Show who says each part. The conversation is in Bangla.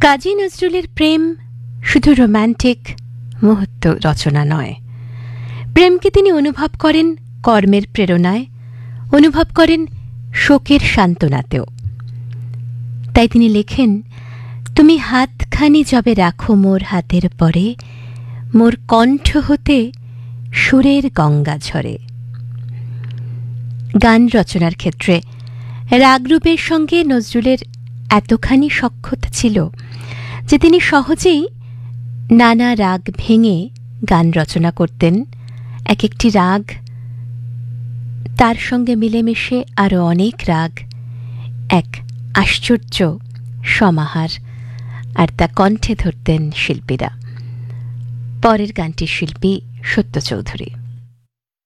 Speaker 1: কাজী নজরুলের প্রেম শুধু রোম্যান্টিক মুহূর্ত রচনা নয়, প্রেমকে তিনি অনুভব করেন কর্মের প্রেরণায়, অনুভব করেন শোকের সান্ত্বনাতেও। তাই তিনি লেখেন, তুমি হাতখানি যবে রাখো মোর হাতের পরে, মোর কণ্ঠ হতে সুরের গঙ্গা ঝরে। গান রচনার ক্ষেত্রে রাগরূপের সঙ্গে নজরুলের এতখানি সখ্যতা ছিল যে তিনি সহজেই নানা রাগ ভেঙে গান রচনা করতেন। এক একটি রাগ, তার সঙ্গে মিলেমিশে আরও অনেক রাগ, এক আশ্চর্য সমাহার, আর তা কণ্ঠে ধরতেন শিল্পীরা। পরের গানটির শিল্পী সত্য চৌধুরী।